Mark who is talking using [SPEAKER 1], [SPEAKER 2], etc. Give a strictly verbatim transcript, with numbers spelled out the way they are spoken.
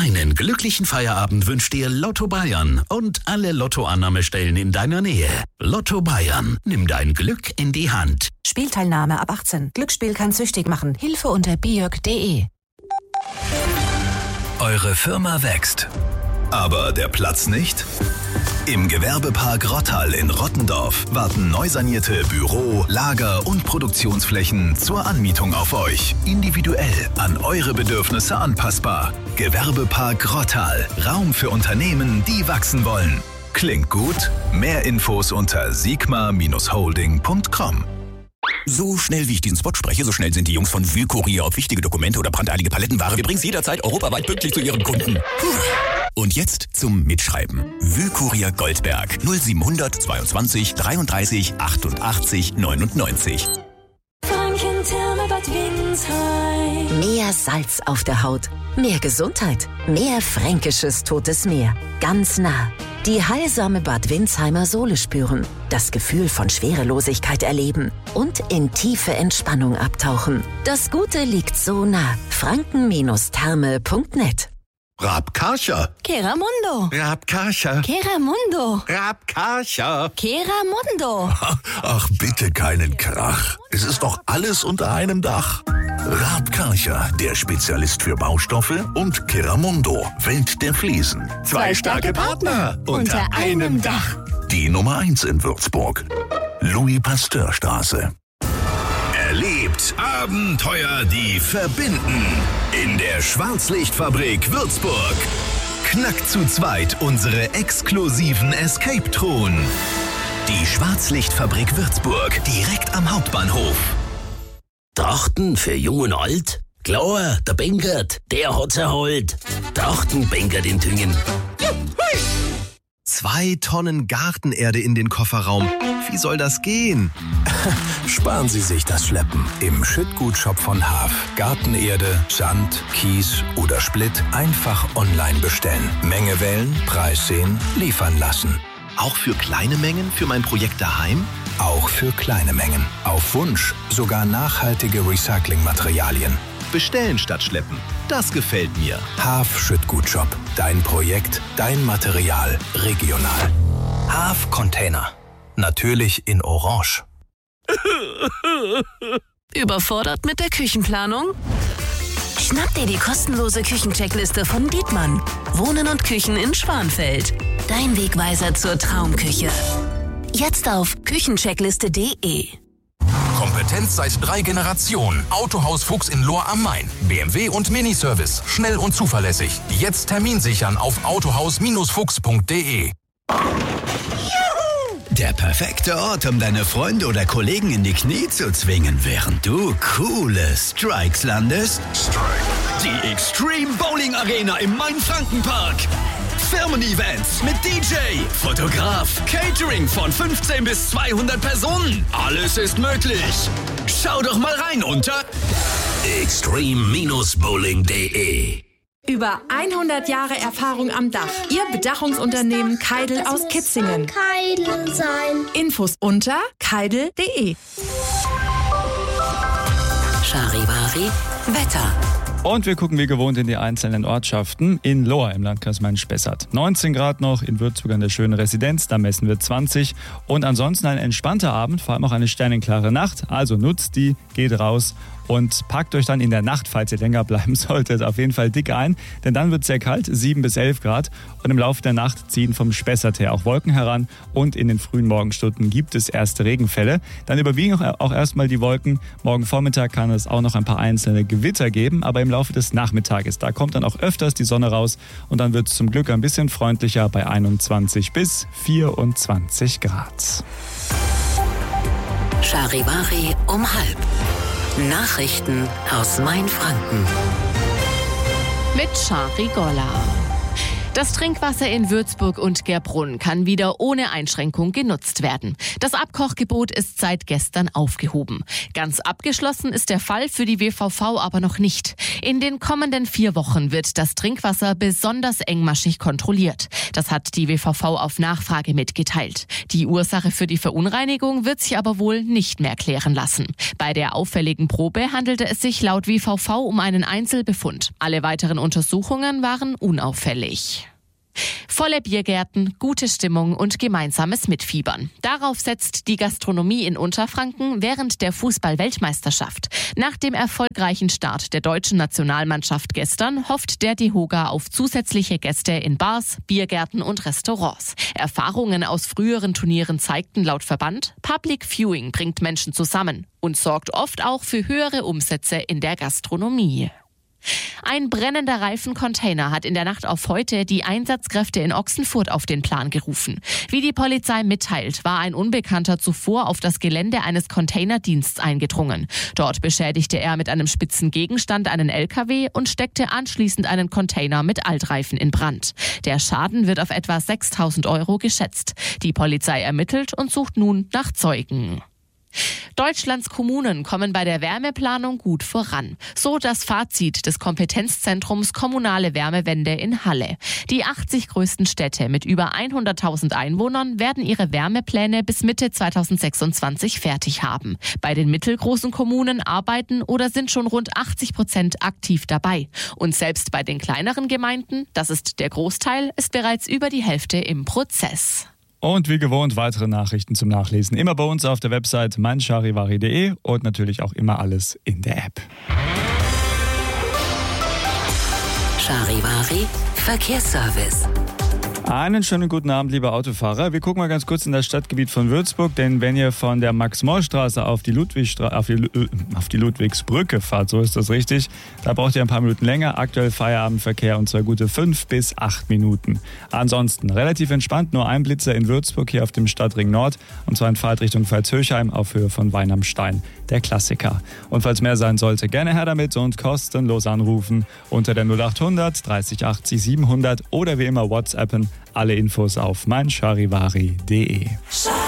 [SPEAKER 1] Einen glücklichen Feierabend wünscht dir Lotto Bayern und alle Lottoannahmestellen in deiner Nähe. Lotto Bayern, nimm dein Glück in die Hand.
[SPEAKER 2] Spielteilnahme ab achtzehn. Glücksspiel kann süchtig machen. Hilfe unter biog punkt de.
[SPEAKER 3] Eure Firma wächst, aber der Platz nicht? Im Gewerbepark Rottal in Rottendorf warten neu sanierte Büro-, Lager- und Produktionsflächen zur Anmietung auf euch. Individuell an eure Bedürfnisse anpassbar. Gewerbepark Rottal. Raum für Unternehmen, die wachsen wollen. Klingt gut? Mehr Infos unter sigma Bindestrich holding Punkt com.
[SPEAKER 4] So schnell wie ich diesen Spot spreche, so schnell sind die Jungs von Wühlkurier auf wichtige Dokumente oder brandeilige Palettenware. Wir bringen es jederzeit europaweit pünktlich zu ihren Kunden. Puh. Und jetzt zum Mitschreiben. Wühlkurier Goldberg null siebenhundert zweiundzwanzig dreiunddreißig achtundachtzig neunundneunzig.
[SPEAKER 5] Franken-Therme Bad Windsheim.
[SPEAKER 2] Mehr Salz auf der Haut, mehr Gesundheit, mehr fränkisches Totes Meer. Ganz nah. Die heilsame Bad Windsheimer Sohle spüren, das Gefühl von Schwerelosigkeit erleben und in tiefe Entspannung abtauchen. Das Gute liegt so nah. franken Therme Punkt net.
[SPEAKER 6] Rabkarcher.
[SPEAKER 5] Keramundo.
[SPEAKER 6] Rabkarcher.
[SPEAKER 5] Keramundo.
[SPEAKER 6] Rabkarcher.
[SPEAKER 5] Keramundo.
[SPEAKER 6] Ach, bitte keinen Krach. Es ist doch alles unter einem Dach. Rabkarcher, der Spezialist für Baustoffe, und Keramundo, Welt der Fliesen.
[SPEAKER 5] Zwei starke Partner unter einem Dach.
[SPEAKER 6] Die Nummer eins in Würzburg. Louis-Pasteur-Straße.
[SPEAKER 3] Erlebt Abenteuer, die verbinden. In der Schwarzlichtfabrik Würzburg. Knackt zu zweit unsere exklusiven Escape-Truhen. Die Schwarzlichtfabrik Würzburg, direkt am Hauptbahnhof.
[SPEAKER 1] Trachten für Jung und Alt? Klar, der Benkert, der hat's erholt. Trachten Benkert in Tüngen.
[SPEAKER 7] Zwei Tonnen Gartenerde in den Kofferraum. Wie soll das gehen?
[SPEAKER 3] Sparen Sie sich das Schleppen. Im Schüttgutshop von Haaf. Gartenerde, Sand, Kies oder Splitt einfach online bestellen. Menge wählen, Preis sehen, liefern lassen.
[SPEAKER 7] Auch für kleine Mengen für mein Projekt daheim?
[SPEAKER 3] Auch für kleine Mengen. Auf Wunsch sogar nachhaltige Recyclingmaterialien.
[SPEAKER 7] Bestellen statt schleppen. Das gefällt mir.
[SPEAKER 3] Haaf Schüttgutshop. Dein Projekt, dein Material, regional. Haaf Container. Natürlich in Orange.
[SPEAKER 8] Überfordert mit der Küchenplanung? Schnapp dir die kostenlose Küchencheckliste von Dietmann. Wohnen und Küchen in Schwanfeld. Dein Wegweiser zur Traumküche. Jetzt auf küchencheckliste punkt de.
[SPEAKER 4] Kompetenz seit drei Generationen. Autohaus Fuchs in Lohr am Main. B M W und Miniservice. Schnell und zuverlässig. Jetzt Termin sichern auf autohaus Fuchs Punkt de.
[SPEAKER 9] Der perfekte Ort, um deine Freunde oder Kollegen in die Knie zu zwingen, während du coole Strikes landest? Die Extreme Bowling Arena im Main-Franken-Park. Firmen-Events mit D J, Fotograf, Catering von fünfzehn bis zweihundert Personen. Alles ist möglich. Schau doch mal rein unter
[SPEAKER 1] extreme Bowling Punkt de.
[SPEAKER 10] Über hundert Jahre Erfahrung am Dach. Ihr Bedachungsunternehmen Keidel aus Kitzingen.
[SPEAKER 11] Keidel sein.
[SPEAKER 10] Infos unter keidel punkt de.
[SPEAKER 8] Charivari Wetter.
[SPEAKER 12] Und wir gucken wie gewohnt in die einzelnen Ortschaften. In Lohr im Landkreis Main-Spessart neunzehn Grad noch, in Würzburg an der schönen Residenz, da messen wir zwanzig. Und ansonsten ein entspannter Abend, vor allem auch eine sternenklare Nacht. Also nutzt die, geht raus und packt euch dann in der Nacht, falls ihr länger bleiben solltet, auf jeden Fall dick ein. Denn dann wird es sehr kalt, sieben bis elf Grad. Und im Laufe der Nacht ziehen vom Spessart her auch Wolken heran. Und in den frühen Morgenstunden gibt es erste Regenfälle. Dann überwiegen auch, auch erstmal die Wolken. Morgen Vormittag kann es auch noch ein paar einzelne Gewitter geben. Aber im Laufe des Nachmittages, da kommt dann auch öfters die Sonne raus. Und dann wird es zum Glück ein bisschen freundlicher bei einundzwanzig bis vierundzwanzig Grad.
[SPEAKER 8] Charivari um halb. Nachrichten aus Main-Franken.
[SPEAKER 13] Mit Shari Golla.
[SPEAKER 11] Das Trinkwasser in Würzburg und Gerbrunn kann wieder ohne Einschränkung genutzt werden. Das Abkochgebot ist seit gestern aufgehoben. Ganz abgeschlossen ist der Fall für die W V V aber noch nicht. In den kommenden vier Wochen wird das Trinkwasser besonders engmaschig kontrolliert. Das hat die W V V auf Nachfrage mitgeteilt. Die Ursache für die Verunreinigung wird sich aber wohl nicht mehr klären lassen. Bei der auffälligen Probe handelte es sich laut W V V um einen Einzelbefund. Alle weiteren Untersuchungen waren unauffällig. Volle Biergärten, gute Stimmung und gemeinsames Mitfiebern. Darauf setzt die Gastronomie in Unterfranken während der Fußball-Weltmeisterschaft. Nach dem erfolgreichen Start der deutschen Nationalmannschaft gestern hofft der DEHOGA auf zusätzliche Gäste in Bars, Biergärten und Restaurants. Erfahrungen aus früheren Turnieren zeigten laut Verband, Public Viewing bringt Menschen zusammen und sorgt oft auch für höhere Umsätze in der Gastronomie. Ein brennender Reifencontainer hat in der Nacht auf heute die Einsatzkräfte in Ochsenfurt auf den Plan gerufen. Wie die Polizei mitteilt, war ein Unbekannter zuvor auf das Gelände eines Containerdiensts eingedrungen. Dort beschädigte er mit einem spitzen Gegenstand einen L K W und steckte anschließend einen Container mit Altreifen in Brand. Der Schaden wird auf etwa sechstausend Euro geschätzt. Die Polizei ermittelt und sucht nun nach Zeugen. Deutschlands Kommunen kommen bei der Wärmeplanung gut voran. So das Fazit des Kompetenzzentrums Kommunale Wärmewende in Halle. Die achtzig größten Städte mit über hunderttausend Einwohnern werden ihre Wärmepläne bis Mitte zweitausendsechsundzwanzig fertig haben. Bei den mittelgroßen Kommunen arbeiten oder sind schon rund achtzig Prozent aktiv dabei. Und selbst bei den kleineren Gemeinden, das ist der Großteil, ist bereits über die Hälfte im Prozess.
[SPEAKER 12] Und wie gewohnt weitere Nachrichten zum Nachlesen. Immer bei uns auf der Website mein charivari punkt de und natürlich auch immer alles in der App.
[SPEAKER 8] Charivari Verkehrsservice.
[SPEAKER 12] Einen schönen guten Abend, liebe Autofahrer. Wir gucken mal ganz kurz in das Stadtgebiet von Würzburg, denn wenn ihr von der Max-Moll-Straße auf die, Ludwigstra- auf, die, auf die Ludwigsbrücke fahrt, so ist das richtig, da braucht ihr ein paar Minuten länger. Aktuell Feierabendverkehr und zwar gute fünf bis acht Minuten. Ansonsten relativ entspannt, nur ein Blitzer in Würzburg hier auf dem Stadtring Nord und zwar in Fahrtrichtung Pfalz-Höchheim auf Höhe von Wein am Stein, der Klassiker. Und falls mehr sein sollte, gerne her damit und kostenlos anrufen unter der null achthundert dreißig achtzig siebenhundert oder wie immer WhatsAppen. Alle Infos auf mein charivari punkt de.